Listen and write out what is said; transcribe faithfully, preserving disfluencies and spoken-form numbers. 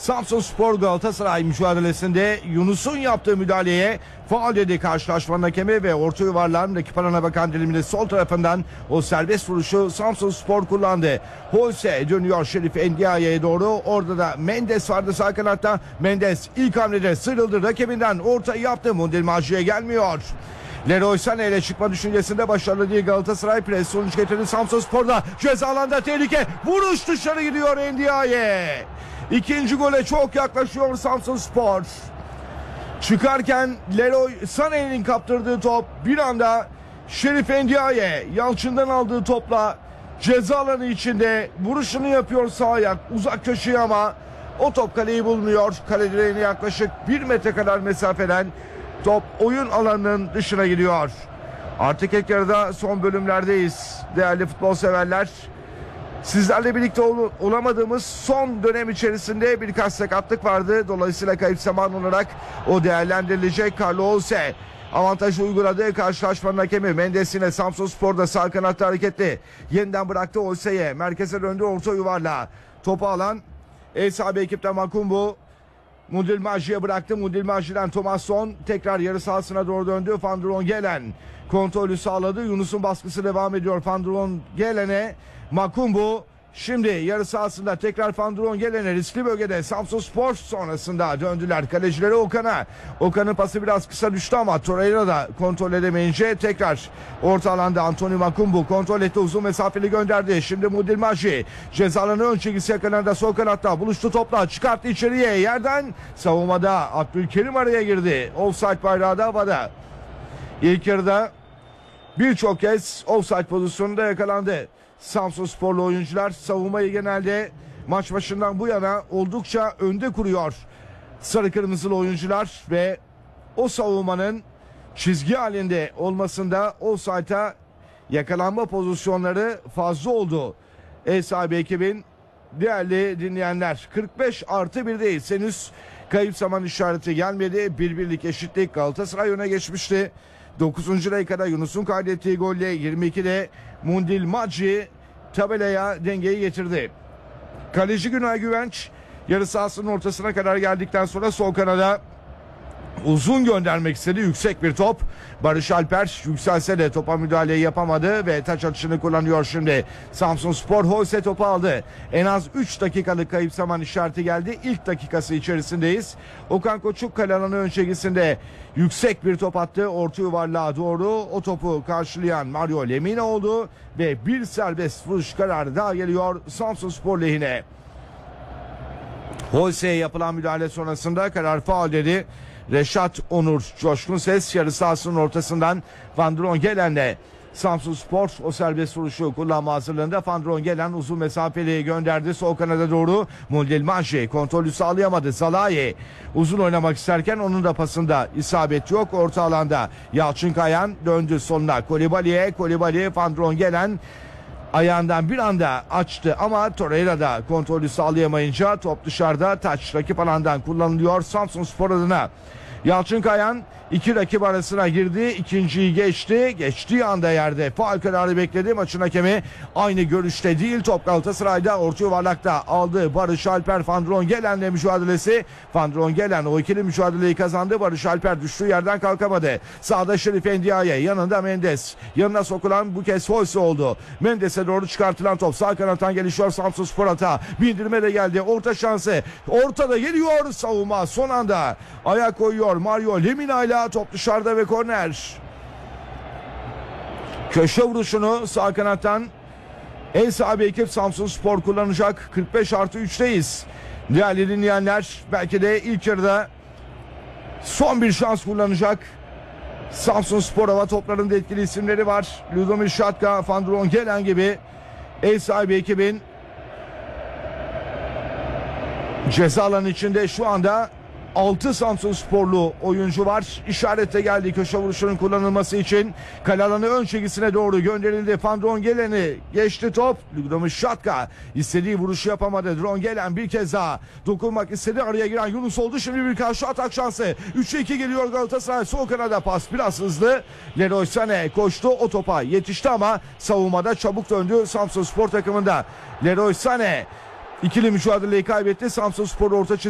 Samsunspor Galatasaray mücadelesinde Yunus'un yaptığı müdahaleye faul dedi karşılaşmanın hakemi ve orta yuvarlağın rakip alana bakan diliminde sol tarafından o serbest vuruşu Samsunspor kullandı. Holse dönüyor Şerif Endiaye'ye doğru. Orada da Mendes vardı sağ kanatta. Mendes ilk hamlede sıyrıldı rakibinden, ortayı yaptı. Mundil Maci'ye gelmiyor. Leroy Sané ile çıkma düşüncesinde başarılı değil Galatasaray. Pres sonuç getirdi Samsunspor'da. Ceza alanda tehlike. Vuruş dışarı gidiyor Endiaye. İkinci gole çok yaklaşıyor Samsunspor. Çıkarken Leroy Sané'nin kaptırdığı top bir anda Şerif Endiaye Yalçın'dan aldığı topla ceza alanı içinde vuruşunu yapıyor sağ ayak uzak köşeye ama o top kaleyi bulmuyor. Kale direğine yaklaşık bir metre kadar mesafeden top oyun alanının dışına gidiyor. Artık ilk yarıda son bölümlerdeyiz değerli futbol severler. Sizlerle birlikte ol olamadığımız son dönem içerisinde birkaç sakatlık vardı. Dolayısıyla kayıp zaman olarak o değerlendirilecek. Carlo Holse avantajı uyguladığı karşılaşmanın hakemi. Mendes yine Samsunspor'da sağ kanatta hareketli. Yeniden bıraktı Holse'ye. Merkeze döndü orta yuvarla. Topu alan ev sahibi ekipten Makumbu. Mundil Maci'ye bıraktı. Mundil Maci'den Thomasson tekrar yarı sahasına doğru döndü. Van Drongelen kontrolü sağladı. Yunus'un baskısı devam ediyor. Van Drongelen'e Makumbu şimdi yarı sahasında tekrar Van Drongelen'e riskli bölgede Samsunspor sonrasında döndüler. Kalecileri Okan'a. Okan'ın pası biraz kısa düştü ama Torreira da kontrol edemeyince tekrar orta alanda Anthony Makumbu kontrol etti. Uzun mesafeli gönderdi. Şimdi Mundil Maci cezalarının ön çizgisi yakınında sol kanatta buluştu topla çıkarttı içeriye yerden savunmada Abdülkerim araya girdi. Offside bayrağı da havada. İlk yarıda birçok kez offside pozisyonunda yakalandı. Samsunsporlu oyuncular savunmayı genelde maç başından bu yana oldukça önde kuruyor. Sarı kırmızılı oyuncular ve o savunmanın çizgi halinde olmasında offside'a yakalanma pozisyonları fazla oldu. Ev sahibi ekibin değerli dinleyenler kırk beş artı birdeyiz. Henüz kayıp zaman işareti gelmedi. Bir birlik eşitlik Galatasaray öne geçmişti. dokuzuncu dakikada Yunus'un kaydettiği golle yirmi ikide Mundil Maci tabelaya dengeyi getirdi. Kaleci Günay Güvenç yarı sahasının ortasına kadar geldikten sonra sol kanada uzun göndermek istedi. Yüksek bir top. Barış Alper yükselse de topa müdahale yapamadı ve taç atışını kullanıyor şimdi. Samsunspor Holse topu aldı. En az üç dakikalık kayıp zaman işareti geldi. İlk dakikası içerisindeyiz. Okan Koçuk kale alanı ön çizgisinde yüksek bir top attı. Orta yuvarlığa doğru o topu karşılayan Mario Lemina oldu ve bir serbest vuruş kararı daha geliyor Samsunspor lehine. Holse'ye yapılan müdahale sonrasında karar faul dedi. Reşat Onur coşkun ses yarı sahasının ortasından Van Drongelen'le Samsunspor o serbest vuruşu kullanma hazırlığında. Van Drongelen uzun mesafeli gönderdi sol kanada doğru. Mundil Maci kontrolü sağlayamadı. Zalai uzun oynamak isterken onun da pasında isabet yok. Orta alanda Yalçın Kayan döndü soluna Kolibali'ye. Kolibali Van Drongelen ayağından bir anda açtı ama Torreira da kontrolü sağlayamayınca top dışarıda, taç rakip alandan kullanılıyor Samsunspor adına. Yalçın Kayan iki rakip arasına girdi. İkinciyi geçti. Geçtiği anda yerde faul kararı bekledi. Maçın hakemi aynı görüşte değil. Top Galatasaray'da orta yuvarlakta aldı. Barış Alper Van Drongelen'le mücadelesi. Van Drongelen o ikili mücadeleyi kazandı. Barış Alper düştüğü yerden kalkamadı. Sağda Şerif Endiaye, yanında Mendes. Yanına sokulan bu kez Holse oldu. Mendes'e doğru çıkartılan top sağ kanattan gelişiyor Samsunspor hata. Bindirme de geldi. Orta şansı. Ortada geliyor savunma. Son anda ayak koyuyor Mario Lemina ile top dışarıda ve korner. Köşe vuruşunu sağ kanattan ev sahibi ekip Samsunspor kullanacak. kırk beş artı üçteyiz. Değerli dinleyenler, belki de ilk yarıda son bir şans kullanacak. Samsunspor hava toplarında etkili isimleri var. Ludomir Şatka, Van Drongelen gibi ev sahibi ekibin ceza alanı içinde şu anda altı Samsunsporlu oyuncu var. İşarette geldi köşe vuruşunun kullanılması için. Kale alanı ön çizgisine doğru gönderildi. Van Drongelen'i geçti top. Ludomir Şatka istediği vuruşu yapamadı. Drongelen bir kez daha dokunmak istedi. Araya giren Yunus oldu. Şimdi bir karşı atak şansı. üçe iki geliyor Galatasaray. Sol kanada pas biraz hızlı. Leroy Sané koştu. O topa yetişti ama savunmada çabuk döndü Samsunspor takımında. Leroy Sané ikili mücadeleyi kaybetti. Samsunspor orta çizgi